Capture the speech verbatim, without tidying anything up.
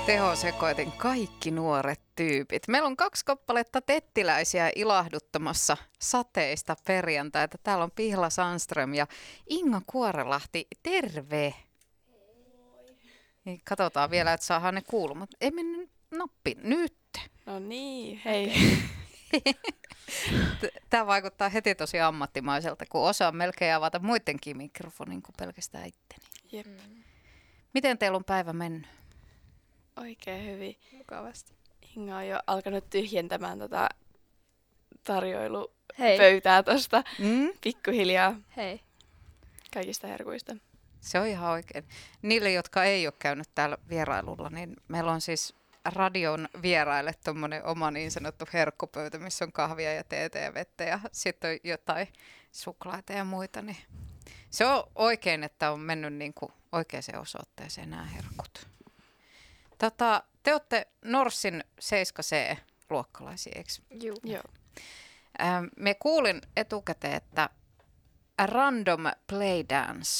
Tehosekoitin kaikki nuoret tyypit. Meillä on kaksi kappaletta tettiläisiä ilahduttamassa sateista perjantaita. Täällä on Pihla Sandström ja Inga Kuorelahti. Terve! Niin, katsotaan vielä, että saadaan ne kuulumat. Ei mennä nappiin. Nyt! No niin, hei. Tämä vaikuttaa heti tosi ammattimaiselta, kun osaa melkein avata muidenkin mikrofonin kuin pelkästään itteni. Jep. Miten teillä on päivä mennyt? Oikein hyvin. Mukavasti. Inga on jo alkanut tyhjentämään tota Hei. tarjoilupöytää tosta Mm? pikkuhiljaa Hei. kaikista herkuista. Se on ihan oikein. Niille, jotka ei ole käynyt täällä vierailulla, niin meillä on siis radion vieraille tuommoinen oma niin sanottu herkkupöytä, missä on kahvia ja teetä ja vettä ja sitten on jotain suklaita ja muita. Niin se on oikein, että on mennyt niin kuin oikeaan osoitteeseen nämä herkut. Tota, te olette Norssin seitsemän C-luokkalaisia, eikö? Juu. Joo. Ähm, me kuulin etukäteen, että a random play dance